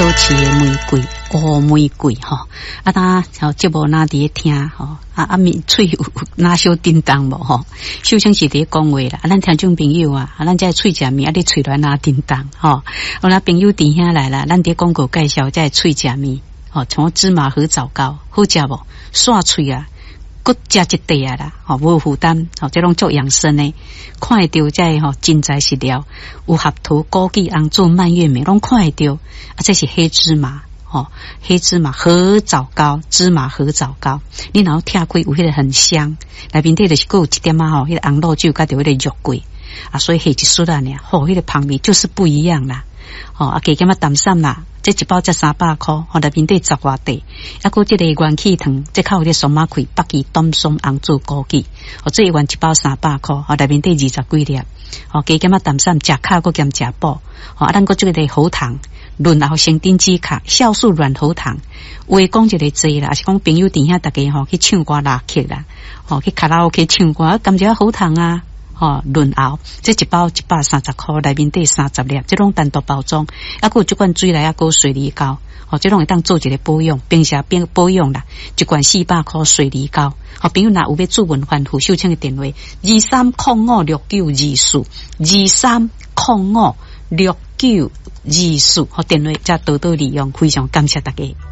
都市的玫瑰，乌玫瑰吼。啊，咱节目哪伫听吼？面喙有哪小叮当无吼？首先是伫讲话啦。咱听众朋友啊，咱这喙食面，你喙软哪叮当吼？我那朋友弟兄来啦，咱伫广告介绍这喙食面，吼，像芝麻和枣糕，好食无？刷喙啊！搁食一块啊啦，吼无负担，吼这种足养生诶，看会到这吼真材实料，有合土、枸杞、红枣、蔓越莓，拢看会到。啊，这是黑芝麻，吼黑芝麻和枣糕，芝麻和枣糕，你然后拆开有迄个很香，内面底就是搁有一点啊吼，迄个红肉酒甲着迄个肉桂啊，所以下一丝啊呢，吼迄个旁边就是不一样啦，吼啊加减啊淡散啦。这一包才300块，内面底10外块，还佫这个元气糖，这靠有这松麻葵、北芪、冬松、红枣、枸杞，这一罐一包300块，内面底20几粒，加减啊淡散，食卡佫兼食补，咱佫这个喉糖、润喉生丁止卡、酵素软喉糖，话讲一个济啦，也是讲朋友底下大家去唱歌拉客啦，去卡拉 OK 唱歌，甘蔗喉糖啊。润喉，这一包130块，内面底30粒，这种单独包装，还佫有这罐水来还佫水梨膏，这种会当做一个保养，平时变保养啦，一罐400块水梨膏，朋友若有要注文反复收请的电话23056924，23056924，电话再多多利用，非常感谢大家。